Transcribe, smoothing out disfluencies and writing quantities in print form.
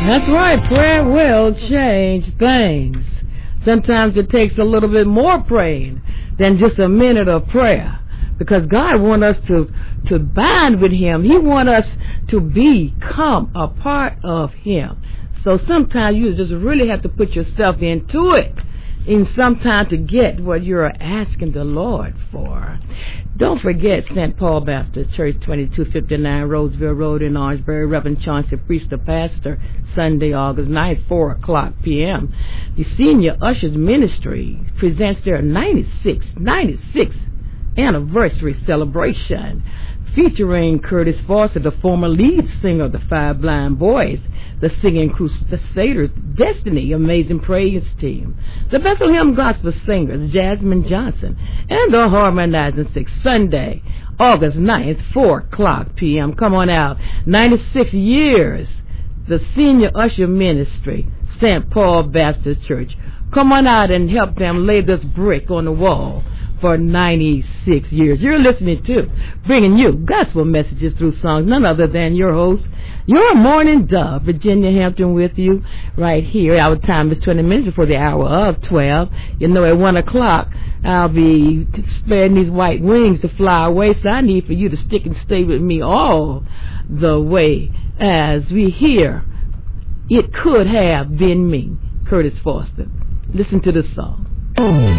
That's right. Prayer will change things. Sometimes it takes a little bit more praying than just a minute of prayer, because God wants us to bind with Him. He wants us to become a part of Him. So sometimes you just really have to put yourself into it, and sometimes to get what you're asking the Lord for. Don't forget St. Paul Baptist Church, 2259 Roseville Road in Orangeburg. Reverend Chauncey Priest, the pastor, Sunday, August 9th, 4 o'clock p.m. The Senior Ushers Ministry presents their 96th anniversary celebration, featuring Curtis Foster, the former lead singer of the Five Blind Boys, the Singing Crusaders, Destiny Amazing Praise Team, the Bethlehem Gospel Singers, Jasmine Johnson, and the Harmonizing Six, Sunday, August 9th, 4 o'clock p.m. Come on out. 96 years, the Senior Usher Ministry, St. Paul Baptist Church. Come on out and help them lay this brick on the wall for 96 years. You're listening to bringing you gospel messages through songs, none other than your host, your morning dove, Virginia Hampton, with you right here. Our time is 20 minutes before the hour of 12. You know, at 1 o'clock, I'll be spreading these white wings to fly away, so I need for you to stick and stay with me all the way as we hear It Could Have Been Me, Curtis Foster. Listen to this song.